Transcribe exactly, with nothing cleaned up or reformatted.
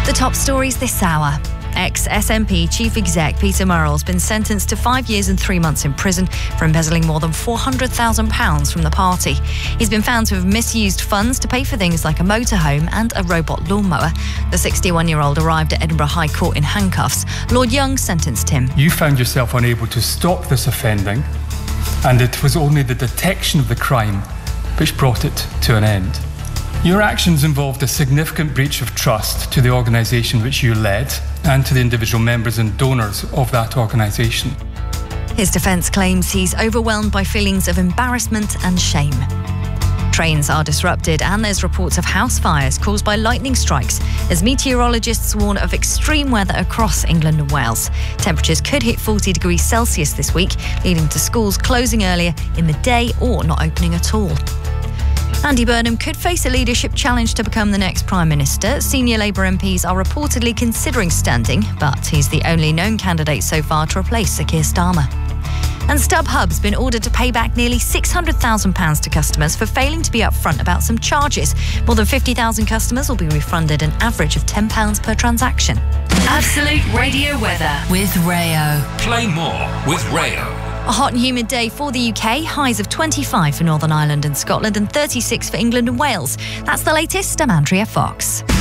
The top stories this hour. Ex-S N P Chief Exec Peter Murrell's been sentenced to five years and three months in prison for embezzling more than four hundred thousand pounds from the party. He's been found to have misused funds to pay for things like a motorhome and a robot lawnmower. The sixty-one-year-old arrived at Edinburgh High Court in handcuffs. Lord Young sentenced him. You found yourself unable to stop this offending, and it was only the detection of the crime which brought it to an end. Your actions involved a significant breach of trust to the organisation which you led and to the individual members and donors of that organisation. His defence claims he's overwhelmed by feelings of embarrassment and shame. Trains are disrupted and there's reports of house fires caused by lightning strikes as meteorologists warn of extreme weather across England and Wales. Temperatures could hit forty degrees Celsius this week, leading to schools closing earlier in the day or not opening at all. Andy Burnham could face a leadership challenge to become the next Prime Minister. Senior Labour M Ps are reportedly considering standing, but he's the only known candidate so far to replace Sir Keir Starmer. And StubHub's been ordered to pay back nearly six hundred thousand pounds to customers for failing to be upfront about some charges. More than fifty thousand customers will be refunded an average of ten pounds per transaction. Absolute Radio Weather with Rayo. Play more with Rayo. A hot and humid day for the U K, highs of twenty-five for Northern Ireland and Scotland and thirty-six for England and Wales. That's the latest. I'm Andrea Fox.